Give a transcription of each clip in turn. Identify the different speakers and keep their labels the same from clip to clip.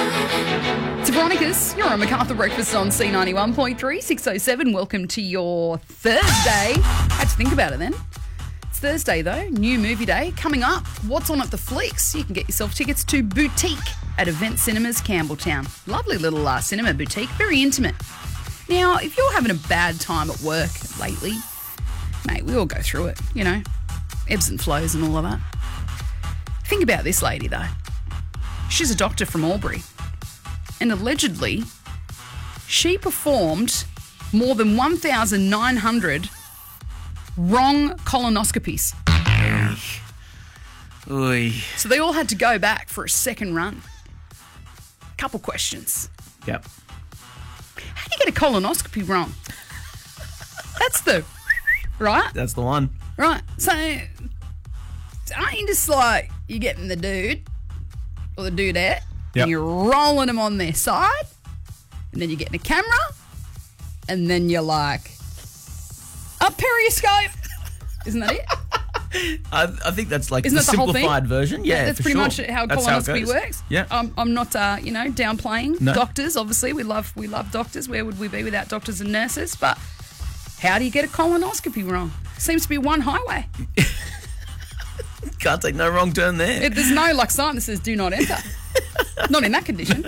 Speaker 1: It's Veronica's. You're on MacArthur Breakfast on C91.3, 607. Welcome to your Thursday. I had to think about it then. It's Thursday though, new movie day. Coming up, what's on at the Flicks? You can get yourself tickets to Boutique at Event Cinemas, Campbelltown. Lovely little cinema boutique, very intimate. Now, if you're having a bad time at work lately, mate, we all go through it, you know, ebbs and flows and all of that. Think about this lady though. She's a doctor from Albury. And allegedly, she performed more than 1,900 wrong colonoscopies.
Speaker 2: Oy.
Speaker 1: So they all had to go back for a second run. Couple questions.
Speaker 2: Yep.
Speaker 1: How do you get a colonoscopy wrong? That's the... Right?
Speaker 2: That's the one.
Speaker 1: Right. So, aren't you just like, you're getting the dude or the dudette,
Speaker 2: Yep.
Speaker 1: and you're rolling them on their side, and then you're getting a camera, and then you're like, up periscope. Isn't that it?
Speaker 2: I think that's like
Speaker 1: Isn't
Speaker 2: the
Speaker 1: that the whole thing?
Speaker 2: simplified version. Yeah,
Speaker 1: That's
Speaker 2: for
Speaker 1: pretty
Speaker 2: sure.
Speaker 1: much how
Speaker 2: That's how it
Speaker 1: colonoscopy
Speaker 2: goes.
Speaker 1: works.
Speaker 2: Yeah.
Speaker 1: I'm not, downplaying
Speaker 2: No.
Speaker 1: doctors. Obviously, we love doctors. Where would we be without doctors and nurses? But how do you get a colonoscopy wrong? Seems to be one highway.
Speaker 2: Can't take no wrong turn there.
Speaker 1: There's no like sign that says "Do not enter." Not in that condition.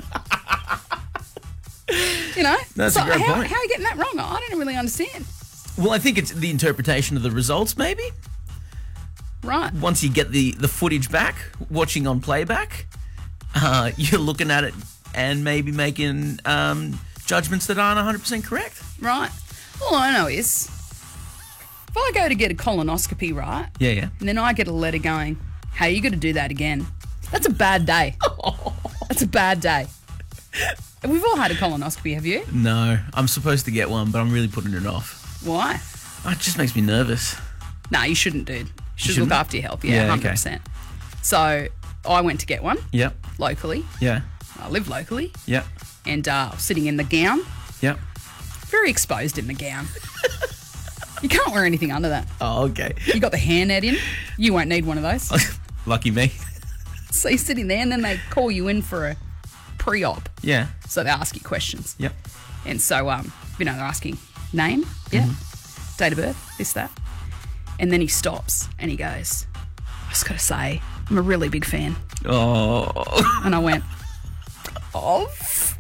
Speaker 1: You know.
Speaker 2: That's
Speaker 1: so
Speaker 2: a great
Speaker 1: how
Speaker 2: point.
Speaker 1: are you getting that wrong? I don't really understand.
Speaker 2: Well, I think it's the interpretation of the results, maybe.
Speaker 1: Right.
Speaker 2: Once you get the footage back, watching on playback, you're looking at it and maybe making judgments that aren't 100% correct.
Speaker 1: Right. All I know is, if I go to get a colonoscopy, right,
Speaker 2: Yeah.
Speaker 1: and then I get a letter going, "Hey, you got to do that again." That's a bad day. That's a bad day. We've all had a colonoscopy, have you?
Speaker 2: No, I'm supposed to get one, but I'm really putting it off.
Speaker 1: Why?
Speaker 2: It just makes me nervous.
Speaker 1: No, you shouldn't, dude. You should
Speaker 2: Shouldn't?
Speaker 1: look after your health. Yeah,
Speaker 2: Yeah, okay.
Speaker 1: 100%. So I went to get one
Speaker 2: Yep.
Speaker 1: locally.
Speaker 2: Yeah.
Speaker 1: I live locally.
Speaker 2: Yep.
Speaker 1: And sitting in the gown,
Speaker 2: Yep.
Speaker 1: very exposed in the gown. You can't wear anything under that.
Speaker 2: Oh, okay.
Speaker 1: You got the hairnet in. You won't need one of those.
Speaker 2: Lucky me.
Speaker 1: So you're sitting there and then they call you in for a pre-op.
Speaker 2: Yeah.
Speaker 1: So they ask you questions.
Speaker 2: Yep.
Speaker 1: And so, they're asking name, yeah, date of birth, this, that. And then he stops and he goes, "I just got to say, I'm a really big fan."
Speaker 2: Oh.
Speaker 1: And I went, "Of?"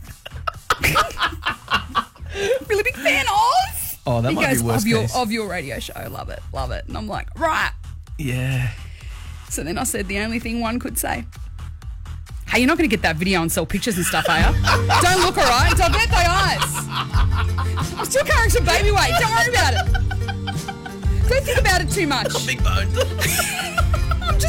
Speaker 1: Really big fan of?
Speaker 2: Oh, that
Speaker 1: He
Speaker 2: might
Speaker 1: goes,
Speaker 2: be worst case.
Speaker 1: of your radio show. Love it, love it. And I'm like, right.
Speaker 2: Yeah.
Speaker 1: So then I said the only thing one could say, "Hey, you're not going to get that video and sell pictures and stuff, are you? Don't look, all right? Divert thy eyes. I'm still carrying some baby weight. Don't worry about it. Don't think about it too much."
Speaker 2: Big bone.